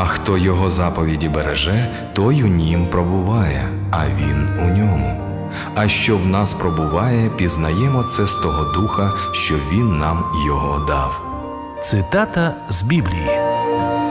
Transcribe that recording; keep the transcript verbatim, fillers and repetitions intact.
А хто його заповіді береже, той у нім пробуває, а він у ньому. А що в нас пробуває, пізнаємо це з того духа, що він нам його дав». Цитата з Біблії.